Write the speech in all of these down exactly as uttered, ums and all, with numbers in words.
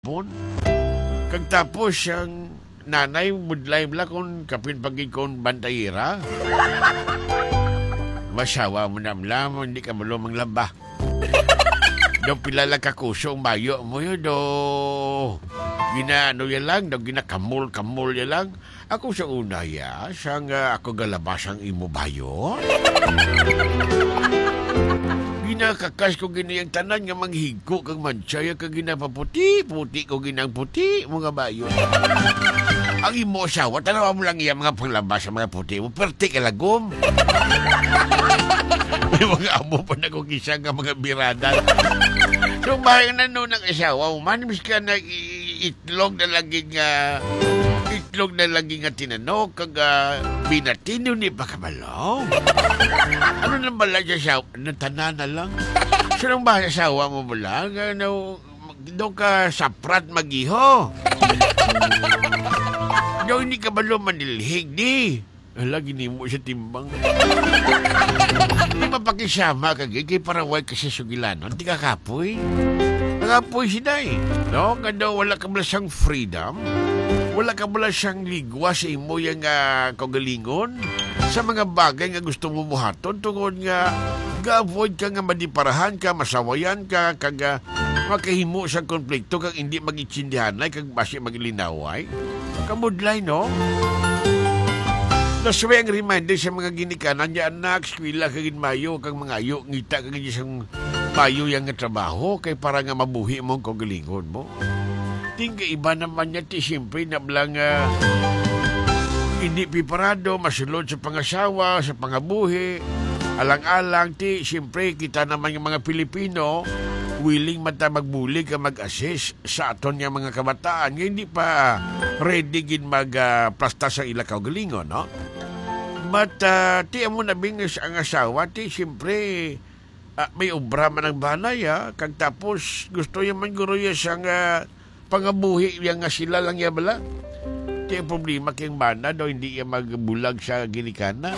cellphone. Kag tapos ang nanay mudlay bla kung kapin pagig kong bantayira. Masawa mo na mla mo, hindi ka malumang laba. Do pilala ka kusong bayo mo yun do. Gina ano yan lang, do ginakamul-kamul yan lang. Ako sa una ya, sang uh, ako galabas ang imo bayo. Ginakakas ko ginayang tanan nga manghigo kag mansyaya kag ginapaputi, puti ko ginang puti, mga bayo. Ang imo asawa, tanawa mo lang iya mga panglabas sa mga puti mo, perte ka lagom. May mga amo pa na kung isa nga mga birada. So, bahang na noon ng asawa, umanis ka na itlog na lagi nga, itlog na lagi nga tinanok, kag uh, binatino ni Pakabalaw. Ano nang bala siya asawa? Natana na lang. So, nang bahang asawa mo mo lang, ano, doon ka saprat mag-iho. Doon hindi ka ba manilhig, di? Hala, ginimo siya timbang. Di mapakisama ka, kay paraway ka sa sugilanon, di ka kapoy. Nakapoy siya eh. No? Kanda wala ka mula siyang freedom, wala ka mula siyang ligwa sa imo yung uh, kagalingon, sa mga bagay nga gusto mo muhaton, tungkol nga, ga-avoid ka nga madiparahan ka, masawayan ka, kag uh, makahimo sa konflikto, kag hindi mag-itsindihanay, kag basi maglinaway. Kamudlay, no? Nasway ang reminder sa mga ginikanan niya, anak, skwila kagin mayo, kag mga ayo, ngita kagin isang mayo yang nga trabaho, kay para nga mabuhi mong kagalingon mo. Tingga iba naman niya, ti siyempre, nablang uh, hindi piparado, masulod sa pangasawa, sa pangabuhi, alang-alang, ti siyempre, kita naman yung mga Pilipino, willing mata magbulig ka mag-assist sa aton nga mga kabataan nga hindi pa ready gin mag-plasta uh, sa ila kaugalingon, no? But, uh, ti amo na bingis ang asawa, ti siyempre, uh, may obra man ang banay, ha? Kag tapos, gusto yung man guro yung siyang uh, pangabuhi, yung nga sila lang yan bala. Ti ang problema kayong bana, daw hindi yung magbulag sa ginikana.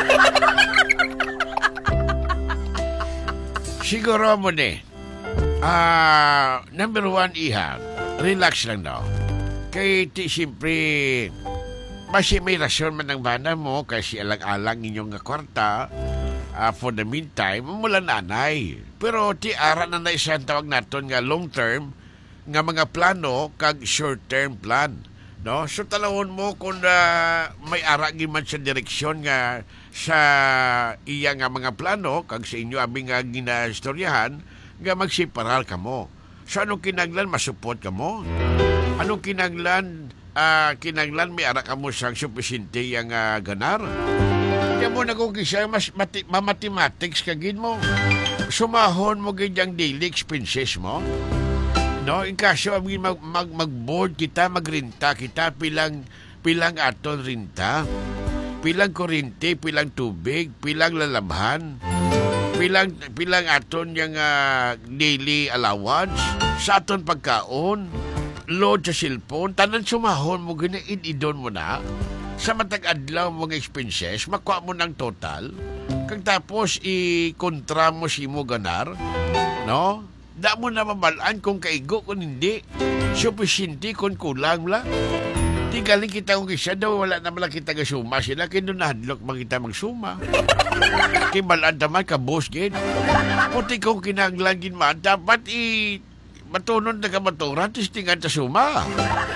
Siguro mo ne, Ah, uh, number one, iha, relax lang daw. Kay ti siyempre, basi may rasyon man ang bana mo kasi alang-alang inyong nga kwarta uh, for the meantime, mula nanay. Pero ti ara na na isang tawag naton nga long term, nga mga plano kag short term plan. No? So talawon mo kung uh, may ara man sa direksyon nga sa iya nga mga plano, kag sa inyo abing nga ginastoryahan, nga magsiparal ka mo. So anong kinaglan, masupot ka mo? Anong kinaglan, uh, kinaglan may ara ka mo sang supisinte yung uh, ganar? Kaya mo nagugisa, mas mati- ma-mathematics kagin mo. Sumahon mo ganyang daily expenses mo. No, in kaso mag, mag, mag-board kita, magrinta kita, pilang, pilang aton rinta, pilang kuryente, pilang tubig, pilang lalabhan, pilang pilang aton yung uh, daily allowance, sa aton pagkaon, load sa cellphone, tanan sumahon mo, gina-ididon mo na, sa matag-adlaw mga expenses, makuha mo ng total, kag tapos i-kontra mo si mo ganar, no? Da mo na mabalaan kung kaigo, kung hindi, sufficiente kung kulang lang. Galing kita kung isa daw, wala naman lang kita gasuma sila, kaya doon nahadlok makita magsuma. Kaya balaan naman ka, boss, gin. Puti kong kinanglan gin man, dapat i... matunon na ka maturan, tis tingan ta suma.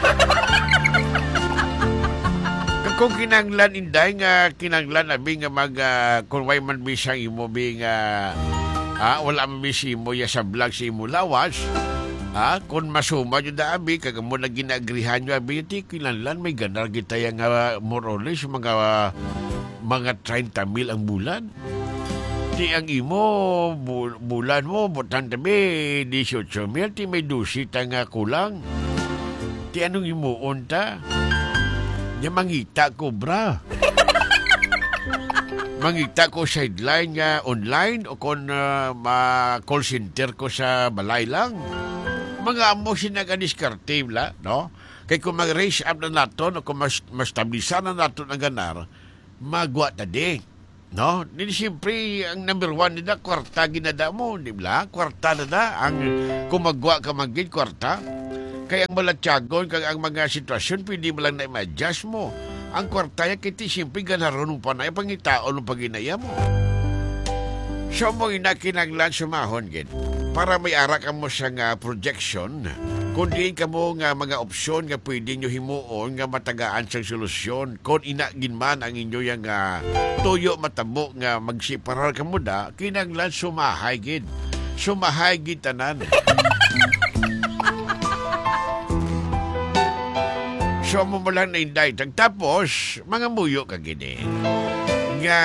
Kung kinanglan inday nga, kinanglan abi nga mag, uh, kung way man bisang imo, bing, uh, ah, wala man bisi mo ya sa vlog si imo lawas, ah, kung masuma yun na abi, kag mo na ginagrihan nyo abi, iti kinanlan, may ganar kita yung uh, more or less, mga, uh, mga thirty mil ang bulan. Ti ang imo, bu- bulan mo, butan tabi, eighteen mil, ti may dusit ang uh, kulang. Ti anong imuon ta? Nya mangita ko, bra. Mangita ko sideline nga online o kung uh, ma-call center ko sa balay lang. Mga amo sinaganiskartive la, no? Kaya kung mag-raise up na natin o kung mas, mas-tablisan na natin ang ganar, magwa na di. No? Hindi siyempre, ang number one nila, kwarta ginada mo, di ba? Kwarta na da. Ang, kung magwa ka magin, kwarta. Kaya ang malatyagon kag ang mga sitwasyon, pwede mo lang na i-adjust mo. Ang kwartaya kiti siyempre ganaron mo pa na ipangitaon mo paginaya mo. So mo inakinanglan sumahon gid para may ara ka mo sa nga projection. Kung diin ka mo nga mga opsyon nga pwede nyo himuon nga matagaan sa solusyon. Kung inagin man ang inyo yung nga tuyo matabo nga magsiparar ka mo da, kinanglan sumahay gid. Sumahay gid tanan. So mo mo lang na inday. Tapos, mga muyo ka gini. Nga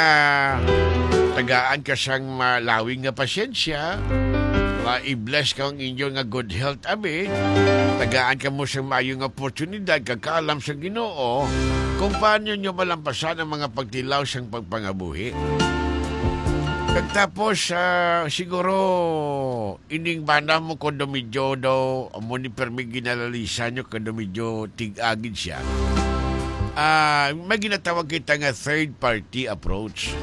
tagaan ka sang malawing nga pasyensya, ma-i-bless ka ang inyo nga good health, abi, tagaan ka mo sa mayong oportunidad, kakaalam sa Ginoo, kung paano nyo malampasan ang mga pagtilaw sang pagpangabuhi. Pagtapos, uh, siguro, ining bana mo kung medyo daw, mo ni permi ginalalisan nyo kung medyo tig-agid siya, uh, may ginatawag kita nga third-party approach.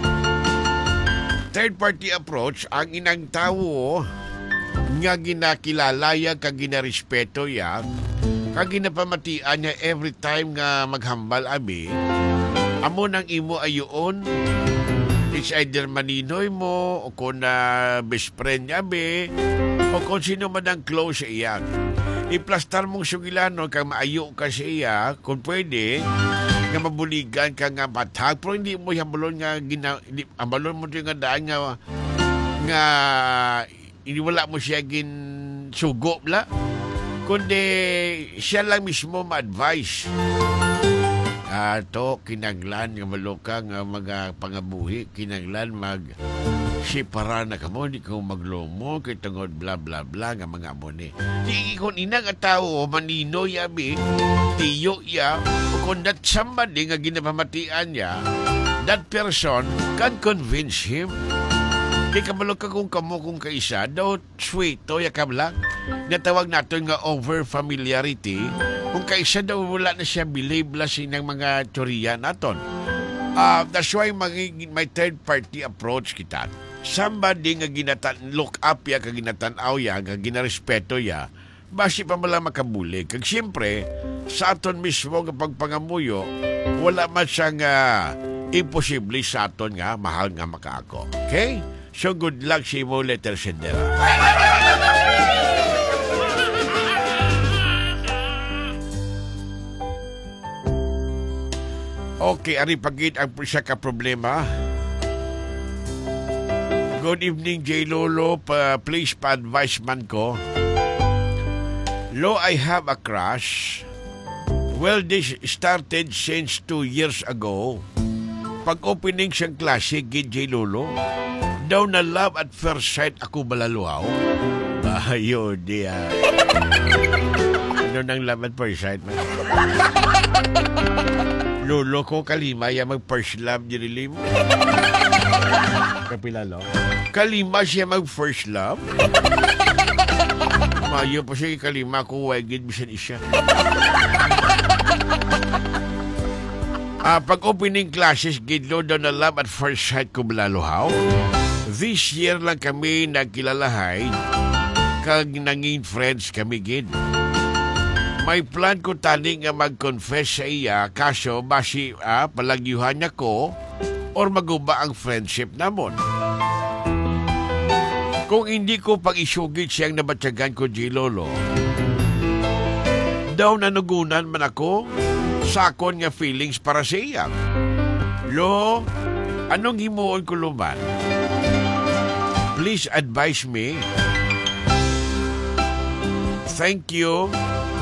Third-party approach, ang inang tao nga ginakilalaya kag ginarespeto ya, kag ginapamatian niya every time nga maghambal abi, amo nang imo ayoon, it's either maninoy mo, o kung na uh, best friend niya abi, o kung sino man ang close sa iya. Iplastar mong sugilano kag maayo ka sa iya, kung pwede, nga mabuligan ka nga batag, pero hindi mo hambalon nga gina, hindi, hambalon mo yung nga daan nga nga hindi wala mo siya gin sugo la, kundi siya lang mismo ma-advise. Ah, to kinanglan nga maluka nga mga pangabuhi, kinanglan mag sipara na kamo, di ko maglomo, kay tungod bla bla bla nga mga amone. Di kung ina nga tao, manino yabi, tiyo ya, kung that somebody nga ginapamatian niya, that person can convince him. Di ka maluka kung kamo kung kaisa, daw sweet, to yakam lang. Natawag natin nga over familiarity, kung kaisa daw wala na siya believe la sinang mga teorya naton. Uh, that's why magiging may third party approach kita. Somebody nga ginatan look up ya kag ginatanaw ya kag ginarespeto ya basi pa mala makabulig. Kag siyempre sa aton mismo nga pagpangamuyo wala man siya nga imposible sa aton nga mahal nga makaako. Okay? So good luck sa imo letter sendera. Okay, ari pagit ang siya ka problema. Good evening, J. Lolo. Pa, please pa-advise man ko. Lo, I have a crush. Well, this started since two years ago. Pag-opening siyang klase, gid J. Lolo, daw na love at first sight ako balaluaw. Ayun, diya. Ano nang love at first sight, man? Lolo ko kalima, ya mag-first love, dirilim. Kapilalo? Kalima siya mag-first love? Mayo pa siya kalima kung wagid bisan isya. Ah, pag-opening classes, gidlo daw na love at first sight ko balaluhaw. This year lang kami nagkilalahay, kag nanging friends kami gid. May plan ko tani nga mag-confess sa iya, kaso basi ah, palagyuhan niya ko or maguba ang friendship namon. Kung hindi ko pag-isugit siyang nabatyagan ko, J. Lolo, daw nanugunan man ako sakon nga feelings para sa iya. Lo, anong himuon ko luman? Please advise me. Thank you.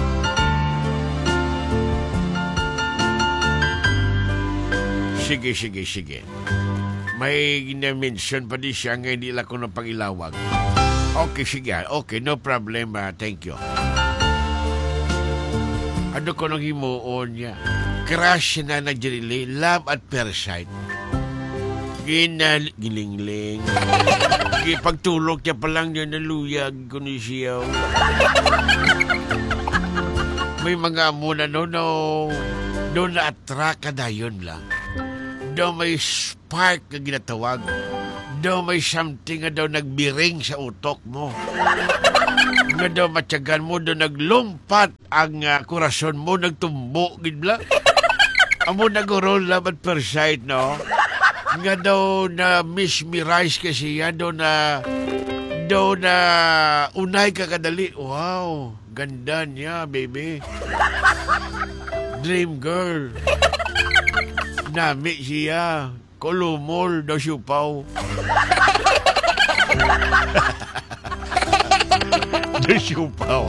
Sige, sige, sige. May gina-mention pa di siya nga hindi lang ko na pangilawag. Okay, sige. Okay, no problem. Uh, thank you. Ano ko nang himuon niya? Crush na na Jerily, love at first sight. Ginal, gilingling. Pagtulog niya pa lang niya naluyag ko ni siya. May mga muna no, no. No na-attract ka na yun lang. Daw may spark na ginatawag. Daw may something na daw nagbiring sa utok mo. Nga daw matyagan mo do naglumpat ang uh, kurason mo nagtumbo gid bla. Amo nagurol laban per side no. Nga daw na mesmerize ka siya daw na daw na unay ka kadali. Wow, ganda niya, baby. Dream girl. Nami siya. Kolumol daw siupaw. Daw siupaw.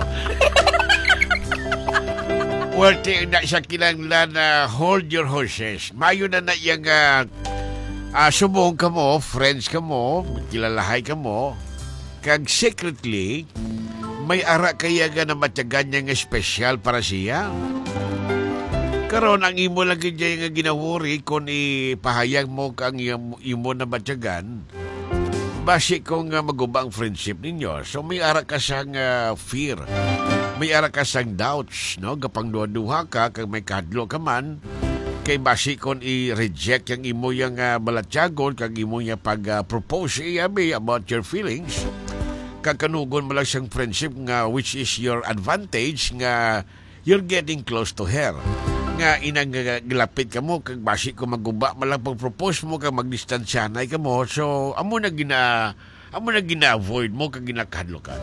Warte na siya kinanglan na hold your horses. Mayo na na yung uh, uh, subong ka mo, friends ka mo, kilalahay ka mo, kag secretly, may ara kaya ka na matyagan niya nga special para siya. Karon ang imo lang kaya nga ginawuri kung ipahayag mo kang imo na matyagan, basi kung uh, magubang friendship ninyo. So may ara ka sang uh, fear. May ara ka sang doubts, no? Gapang duha-duha ka, kag may kadlo ka man, kay basi kung i-reject yung imo yung uh, balatyagon, kag imo yung pag-propose uh, iya may about your feelings, kakanugon mo lang siyang friendship nga which is your advantage nga you're getting close to her. Nga inang uh, gilapit ka mo, kag basi kung maguba malang pag-propose mo, kag magdistansyanay ka mo, so amo na gina, amo na gina-avoid mo, kag ginakadlo ka.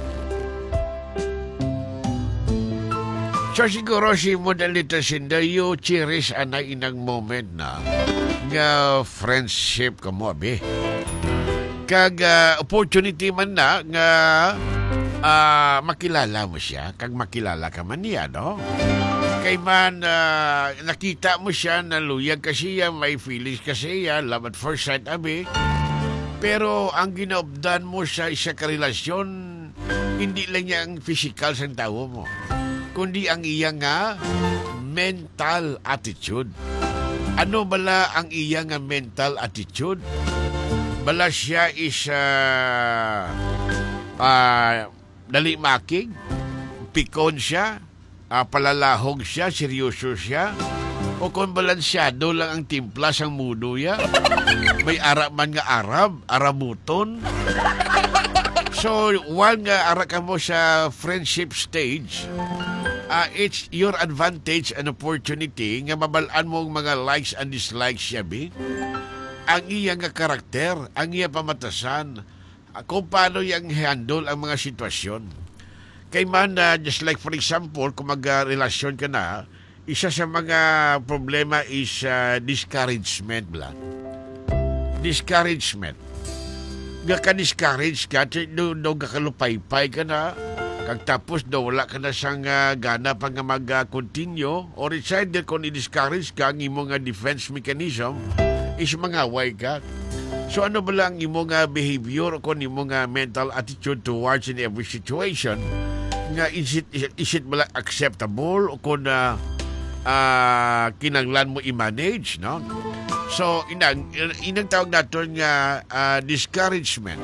So siguro si Modalita Sinda, you cherish anay inang moment na nga friendship ka mo, abi. Kag uh, opportunity man na nga uh, makilala mo siya, kag makilala ka man niya, no? Kay man uh, nakita mo siya, naluyag ka siya, may feelings ka siya, love at first sight, abi. Pero ang ginaobdan mo sa isa ka relasyon, hindi lang niya ang physical sa tao mo, kundi ang iya nga mental attitude. Ano bala ang iya nga mental attitude? Bala siya is uh, uh, dali making, pikon siya, uh, palalahog siya, seryoso siya, o kung balansyado lang ang timpla sang mudo ya, may ara man nga Arab, Arabuton. So, while nga ara ka mo sa friendship stage, uh, it's your advantage and opportunity nga mabalaan mo ang mga likes and dislikes siya, bi? Ang iya nga karakter, ang iya pamatasan, uh, kung paano yang handle ang mga sitwasyon. Kay man, uh, just like for example, kung mag-relasyon ka na, isa sa mga problema is uh, discouragement lang. Discouragement. Nga ka-discourage ka, do, do kakalupaypay ka na, kag tapos do wala ka na sang uh, gana pa nga mag-continue, or it's either kung i-discourage ka, ang imo nga defense mechanism is mangaway ka. So ano ba lang imo nga behavior o kung imo nga mental attitude towards in every situation, nga is it, is it, is it ba lang acceptable o kung uh, uh, kinanglan mo i-manage, no? So, inang, inang tawag natin nga uh, discouragement.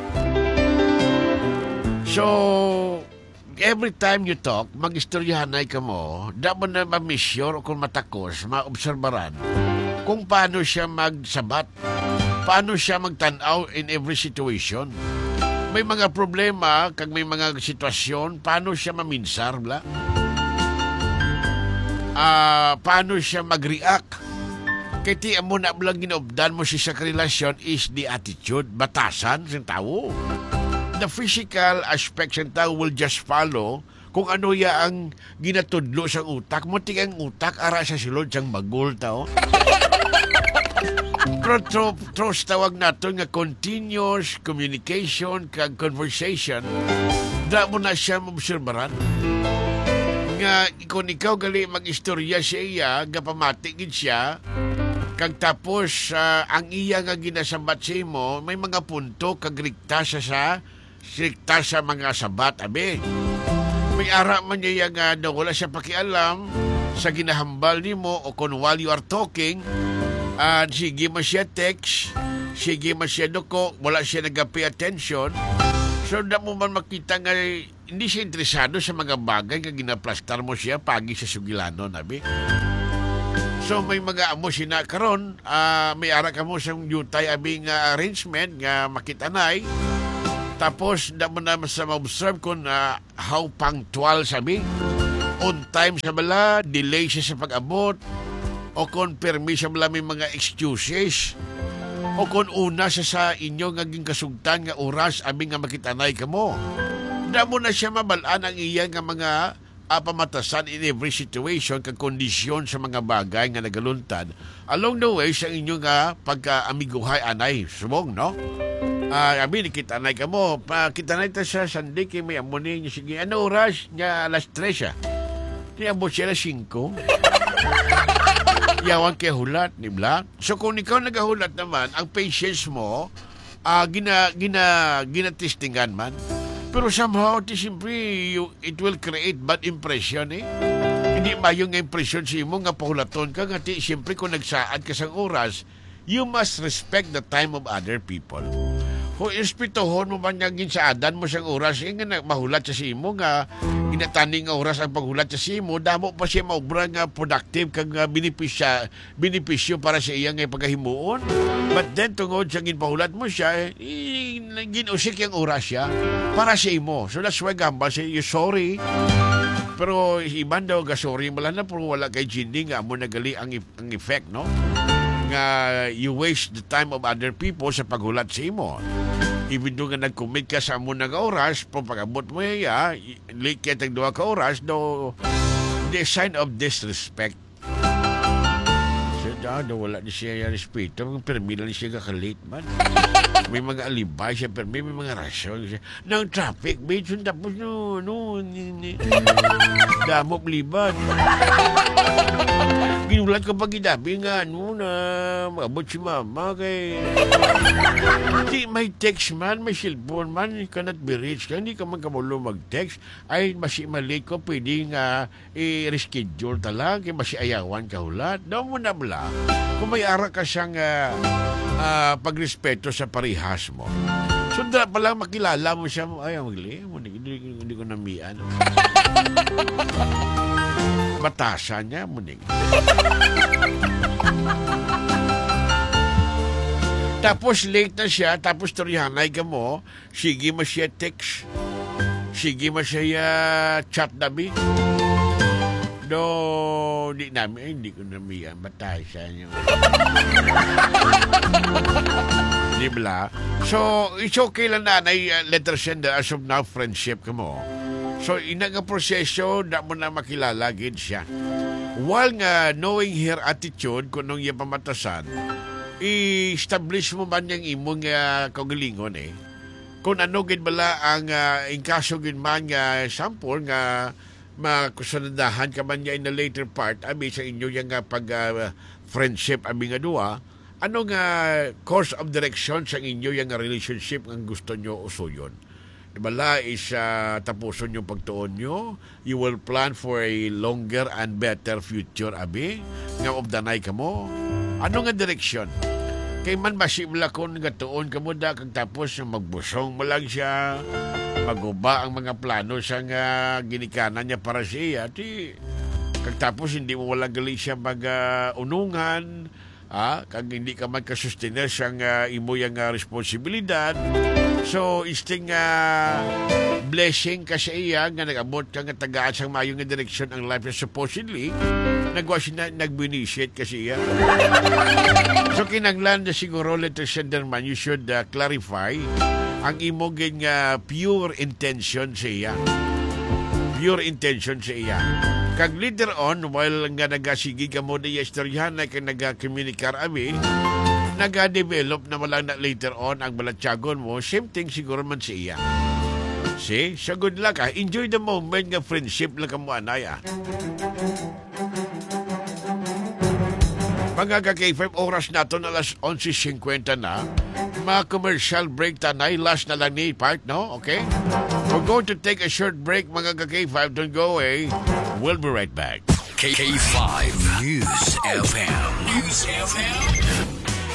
So, every time you talk, mag-istoryahanay ka mo, dapat na ma-measure o kung matakos, ma-obserbaran kung paano siya magsabat, paano siya magtanaw in every situation. May mga problema, kag may mga sitwasyon, paano siya maminsar, bla? Uh, paano siya mag-react? Kaya ti mo na lang ginobdan mo siya sa relasyon is the attitude, batasan ng tao. The physical aspects ng tao will just follow kung ano ya ang ginatudlo sa utak mo. Tingang utak, ara sa silod siyang bagol tao. Pero trust tawag nato nga continuous communication kag conversation, da mo na siya mobserbaran. Nga kung ikaw gali mag-istorya siya iya, gapamatigid siya, kag tapos uh, ang iya nga ginasabat siya mo, may mga punto kag rikta siya sa rikta sa mga sabat, abe. May ara man niya nga daw wala siya pakialam sa ginahambal nimo o kung while you are talking, uh, sige mo siya text, sige mo siya doko, wala siya nag-pay attention. So da mo man makita nga hindi siya interesado sa mga bagay nga ginaplastar mo siya pagi sa sugilanon, abi. So may mga amo sina karon, uh, may ara ka mo sa yutay abing uh, arrangement nga makitanay. Tapos, na mo na sa ma-observe kung uh, how punctual sabi. On time sa bala, delay siya sa pag-abot, o kung permi siya bala may mga excuses, o kung una siya sa inyo ngaging kasugtan nga oras abi nga makitanay ka mo. Da mo na siya mabalaan ang iya nga mga uh, pamatasan in every situation kag kondisyon sa mga bagay nga nagaluntad along the way sa inyo nga pagka-amiguhay anay subong, no? Uh, abi ni kitanay ka mo, pa kitanay ta sa Sunday kay may amoni niya sige ano oras niya alas tres siya. Di abot siya alas singko. Yawan kay hulat, ni Bla. So kung ikaw nagahulat naman, ang patience mo, uh, gina, gina, gina-testingan man. Pero somehow, ti siyempre, you, it will create bad impression, eh. Hindi mayong impression sa imo nga pahulaton ka, nga ti siyempre kung nagsaad ka sa oras, you must respect the time of other people. Kung ispitohon mo man niyang ginsaadan mo siyang oras, eh, nga mahulat sa imo nga, inataning nga oras ang paghulat sa simo, damo pa siya maubra nga productive kag uh, benepisya, benepisyo para sa iya nga pagkahimuon. But then, tungod sa ginpahulat mo siya, eh, ginusik yung oras siya para sa imo. So that's why gamba siya, you sorry. Pero iban daw, sorry mala na, pero wala kay Jindy nga mo nagali ang, ang effect, no? Nga you waste the time of other people sa paghulat sa imo. Even doon nga nag-commit ka sa amo nga oras, pag pag-abot mo ya, late ka tag duha ka oras, no, the sign of disrespect. So, da, da, wala na siya yung respeto. Mga permi lang siya kakalate man. May mga alibay siya, permi, may mga rasyon siya. Nang traffic, bitch, tapos no, no, ni, ni, damop liban. Ginulat ko pag idabi nga, ano na, maabot si mama kay... Di, may text man, may cellphone man, you cannot be reached. Hindi ka man kamulo mag-text. Ay, masi malate ko, pwede nga i-reschedule talang, kaya masi ayawan ka hulat. Doon mo na bala, kung may ara ka siyang uh, uh, pagrespeto sa parihas mo. So, da palang makilala mo siya, ay, magli, hindi, hindi, hindi ko namian. Batasan niya, muning. Tapos late na siya, tapos torihanay ka mo, sige mo siya text, sige mo siya chat dabi. No, di namin, eh, hindi ko namiyan, batasan niya. Di ba? So, it's okay lang na, na uh, letter sender as of now, friendship ka mo. So, inang nga proseso, da mo na makilala, gid siya. While nga knowing her attitude, kung nung iya pamatasan, i-establish mo man yung imong uh, kagalingon eh. Kung ano gid bala ang uh, in kaso gid man nga sample nga makusunadahan ka man niya in the later part, abi sa inyo yung uh, pag uh, friendship, abi nga duwa, ano nga course of direction sa inyo yung uh, relationship ang gusto nyo usuyon. Bala is uh, tapuson yung pagtuon nyo. You will plan for a longer and better future, abi. Nga of the night ka mo. Ano nga direksyon? Kay man masimla kung nga tuon ka mo da, kag tapos magbusong mo lang siya, maguba ang mga plano sa nga ginikanan niya para siya. Di, kag tapos hindi mo wala gali siya mag-unungan, ah, kag hindi ka man kasustener sa nga imo yung uh, responsibilidad. So, isting uh, blessing ka sa iya nga nag-abot ka nga tagaan sa mayo nga direksyon ang life na supposedly nagwa siya na nag-benefit ka sa iya. So, kinanglan na siguro letter sender man, you should uh, clarify ang imo nga pure intention sa iya. Pure intention sa iya. Kag later on, while nga nagasigi ka mo na yestoryahan na kag nag-communicate abi, nag-develop na malang na later on ang balatsagon mo, same thing siguro man sa iya. See? So good luck, ah. Enjoy the moment nga friendship lang ka mo, anay, ah. Mga ka-K five oras na ito, alas eleven fifty na. Mga commercial break tanay, last na lang ni part, no? Okay? We're going to take a short break, mga ka-K five. Don't go away. We'll be right back. K five News F M. News F M.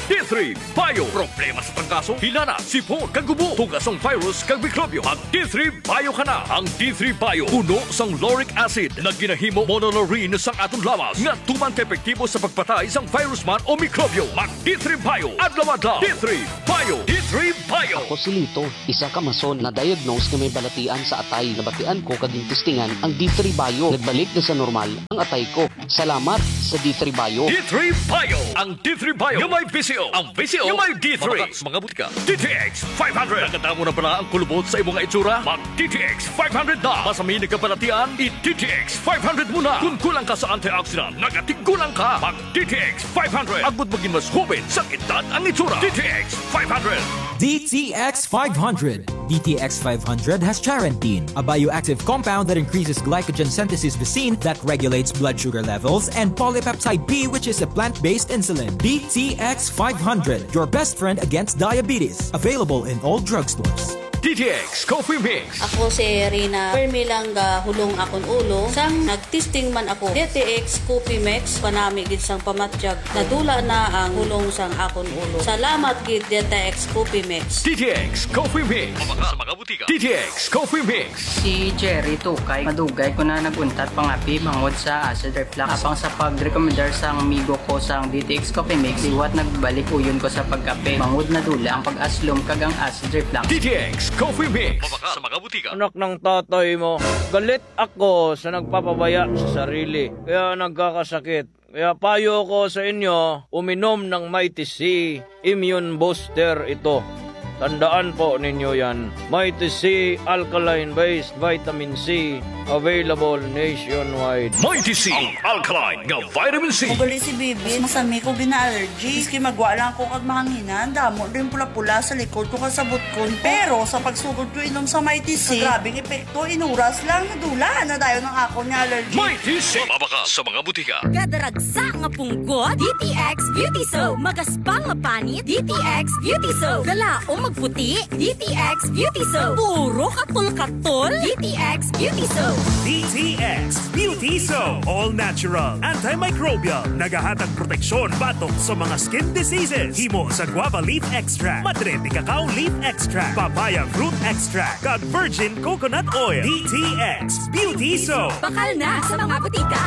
D three Bio. Problema sa trangkaso, hilana, sipon, kagubo, tugas ang virus, kag mikrobyo. Mag D three Bio ka na. Ang D three Bio, puno sang lauric acid na ginahimo monolaurin sang atong lawas nga tuman ka-epektibo sa pagpatay sang virus man o mikrobyo. Mag D three Bio. Adlaw-adlaw. D three Bio. D three Bio. Ako si Lito, isa ka mason na diagnose na may balatian sa atay. Nabatian ko kaging testingan ang D three Bio. Nagbalik na sa normal ang atay ko. Salamat sa D three Bio. D three Bio. Ang D three Bio yung may V C O. Ang V C O yung may D three. Mga, mga butika. D T X five hundred. Nakatamo na pala ang kulubot sa imong itsura? Mag D T X five hundred na. Masamini ka palatian? I-D T X five hundred muna. Kung kulang ka sa antioxidant, nagatigulang ka. Mag D T X five hundred. Agbot maging mas hubin sa edad ang itsura. D T X five hundred. D T X five hundred. D T X five hundred has charantine, a bioactive compound that increases glycogen synthesis vacine that regulates blood sugar levels, and polypeptide B, which is a plant-based insulin. D T X five hundred, your best friend against diabetes. Available in all drugstores. D T X Coffee Mix. Ako si Rina Permilang ga hulong akon ulo. Sang nagtesting man ako. D T X Coffee Mix panami gid sang pamatyag. Nadula na ang hulong sang akon ulo. Salamat gid D T X Coffee Mix. D T X Coffee Mix. Sa mga butika. D T X Coffee Mix. Si Jerry Tukay, madugay ko na naguntat pangapi mangod sa acid reflux. Apang sa pag-recommendar sang amigo ko sang D T X Coffee Mix, iwat nagbalik uyon ko sa pagkape. Mangod na dula ang pag-aslom kagang acid reflux. D T X Coffee Mix. Sa mga butika. Anak ng tatay mo, galit ako sa nagpapabaya sa sarili. Kaya nagkakasakit. Kaya payo ko sa inyo, uminom ng Mighty C Immune Booster ito. Tandaan po ninyo yan. Mighty C Alkaline-based Vitamin C, available nationwide. Mighty C Alkaline nga Vitamin C. Ugali si Bibi, masami ko gina-allergy. Iski magwa lang ko kag mahanginan, damo rin pula-pula sa likod ko kasabot ko. Pero sa pagsugod ko inom sa Mighty C, grabing epekto, inuras lang, nadula na dayo ng ako niya allergy. Mighty C. Mabaka sa mga butika. Gadaragsa nga punggot, D T X Beauty Soap. Magaspang nga panit, D T X Beauty Soap. Galaong magputi, D T X Beauty Soap. Puro katul-katul, D T X Beauty Soap. D T X Beauty Soap. All natural, antimicrobial, nagahatag proteksyon batok sa mga skin diseases. Himo sa guava leaf extract, madre de cacao leaf extract, papaya fruit extract, kag virgin coconut oil. D T X Beauty Soap. Bakal na sa mga butika.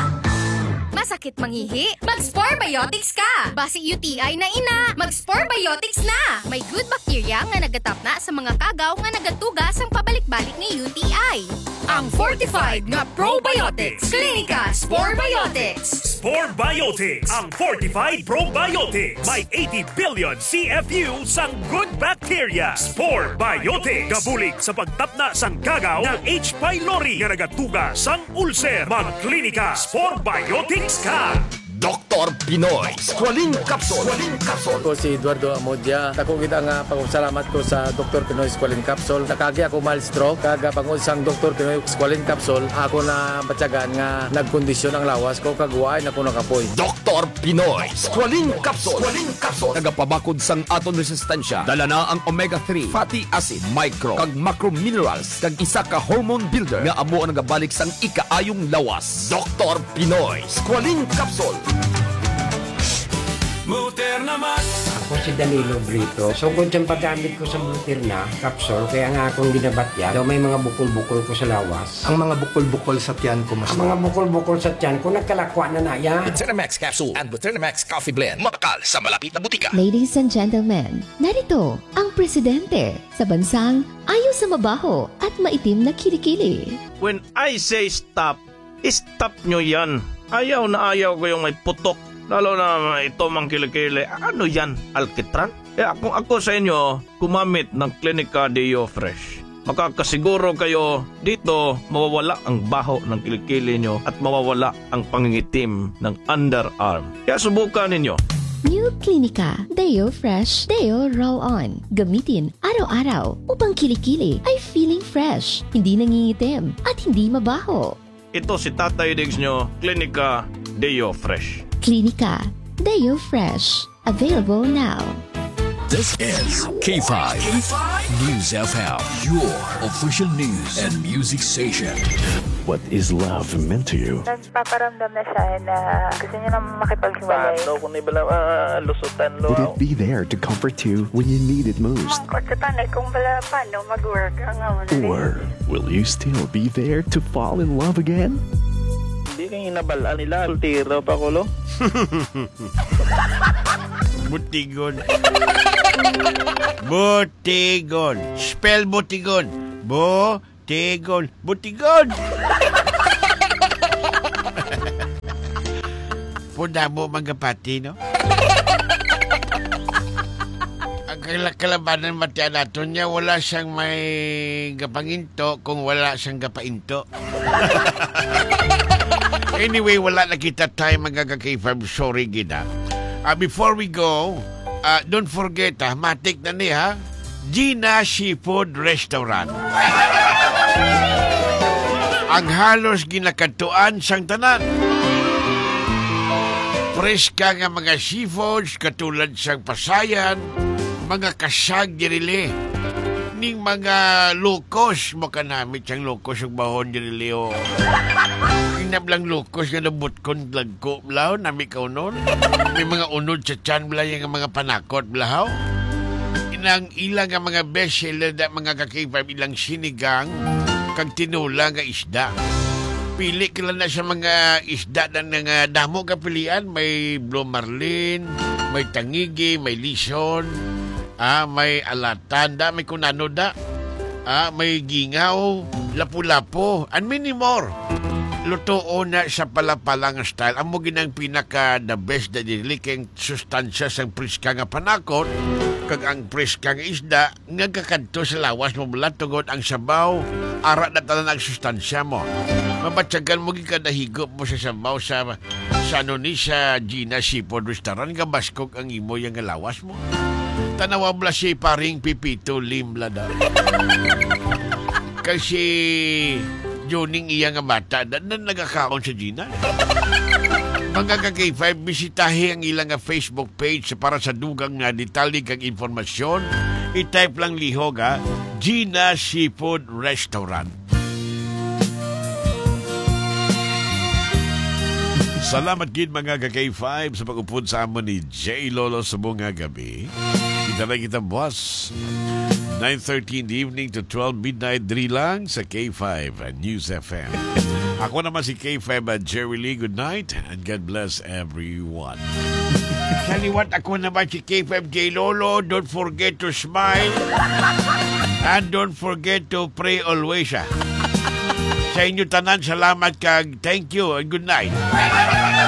Masakit mangihi? Mag-Spore Biotics ka! Basi U T I na ina, mag-Spore Biotics na! May good bacteria nga nagatap na sa mga kagaw nga nagatugas ang pabalik-balik ni U T I. Ang fortified nga probiotics. Clinica Spore Biotics. Spore Biotics, ang fortified probiotics. May eighty billion C F U sang good bacteria. Spore Biotics. Gabulig sa pagtapna sang kagaw ng H. pylori nga nagatuga sang ulcer. Mag-klinika Spore Biotics ka. Doktor Pinoy Squalene Capsule. Squalene Capsule. Ako si Eduardo Amodia. Ako kita nga pagpasalamat ko sa Doktor Pinoy Squalene Capsule. Nakagi ako mild stroke. Kaga pangod sang Doktor Pinoy Squalene Capsule, ako na batyagan nga nagkondisyon ang lawas ko kagwaay na ko nakapoy. Doktor Pinoy Squalene Capsule. Squalene Capsule. Nagapabakod sang aton resistensya. Dala na ang omega three fatty acid, micro kag macro minerals kag isa ka hormone builder nga amo ang nagabalik sang ikaayong lawas. Doktor Pinoy Squalene Capsule. Ako si Danilo Brito. So kung siyang paggamit ko sa Mutirna capsule, kaya nga akong ginabatya, daw may mga bukol-bukol ko sa lawas. Ang mga bukol-bukol sa tiyan ko mas. Ang mga bukol-bukol sa tiyan ko, nagkalakwa na na yan. Butirnamax Capsule and Butirnamax Coffee Blend. Makakal sa malapit na butika. Ladies and gentlemen, narito ang presidente sa bansang ayaw sa mabaho at maitim na kilikili. When I say stop, stop nyo yan. Ayaw na ayaw ko yung may putok. Lalo na ito mang kilikili. Ano yan? Alkitran? Eh kung ako sa inyo, gumamit ng Clinica Deo Fresh. Makakasiguro kayo dito mawawala ang baho ng kilikili nyo at mawawala ang pangingitim ng underarm. Kaya subukan ninyo. New Clinica Deo Fresh Deo Roll-On. Gamitin araw-araw upang kilikili ay feeling fresh, hindi nangingitim at hindi mabaho. Ito si Tatay Diggs nyo, Clinica Deo Fresh. Clinica Deo Fresh. Available now. This is K five, K five News F M, your official news and music station. What is love meant to you? Nagpaparamdam na siya na gusto niya na makipaghiwalay. Paano kung ibala uh, lusutan lo? Would it be there to comfort you when you need it most? Mangkot sa tanay kung bala paano mag-work ang amon. Or will you still be there to fall in love again? Hindi kang inabalaan nila. Sultiro pa ko lo. Butigon. Butigon. Spell butigon. Butigon. Butigon. Puna mo mga pati, no? Ang kalabanan matiyan nato niya, wala siyang may gapanginto kung wala siyang gapainto. Anyway, wala na kita tayo mga kakifam. Sorry, gina. Uh, before we go, uh, don't forget, ha, matik na niya, Gina Seafood Restaurant. Ang halos ginakatuan sang tanan. Preska nga mga seafoods katulad sang pasayan, mga kasag dirili, ning mga lukos mo kanamit sang lukos ug bahon dirili o. Inablang lukos nga nabot kon lagko blaw nami kaunon. May mga unod sa tiyan bla yang mga panakot blaw. Inang ilang nga mga best seller da mga kakipam ilang sinigang kag tinula nga isda. Pili ka na sa mga isda na nga damo kapilian. May blue marlin, may tangigi, may lison, ah, may alatan da, may kunano da, ah, may gingaw, lapu-lapu, and many more. Luto na sa palapalang style. Amo ginang pinaka the best na dili kay sustansya sang priska nga panakot kag ang priska nga isda nga kakadto sa lawas mo mula tungod ang sabaw ara na tanan ang sustansya mo. Mabatyagan mo gikadahigop mo sa sabaw sa sa ano ni sa Gina Seafood Restaurant nga baskog ang imo yang lawas mo. Tanawa bla si paring Pipito Limla da. Kasi Joning iya nga bata na, na nagakaon sa Gina. Mga ka K five, bisitahi ang ilang nga Facebook page para sa dugang nga detalye kang informasyon. I-type lang lihog ha, Gina Seafood Restaurant. Salamat gid mga ka K five sa pag-upod sa amon ni J. Lolo sa mga gabi. Kita na kita boss. nine thirty in the evening to twelve midnight dri lang sa K five News F M. Ako naman si K five at Jerry Lee. Good night and God bless everyone. Kaliwat ako naman si K five J Lolo. Don't forget to smile and don't forget to pray always. Sa inyo tanan, salamat kag thank you and good night.